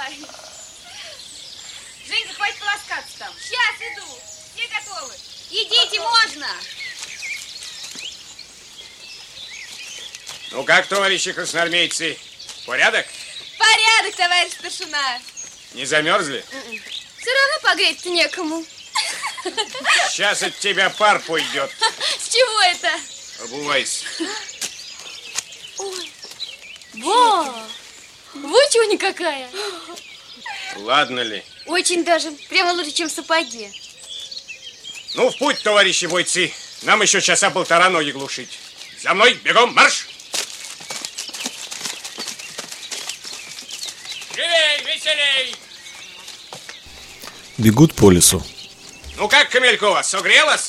Ой. Женька, хватит полоскаться там. Сейчас иду. Все готовы? Идите, можно. Ну как, товарищи красноармейцы, порядок? Порядок, товарищ старшина. Не замерзли? Все равно погреть-то некому. Сейчас от тебя пар пойдет. С чего это? Обувайся. Ой. Во! Вот чего никакая. Ладно ли? Очень даже. Прямо лучше, чем сапоги. Ну, в путь, товарищи бойцы. Нам еще часа полтора ноги глушить. За мной, бегом, марш! Живей, веселей! Бегут по лесу. Ну как, Камелькова, согрелась?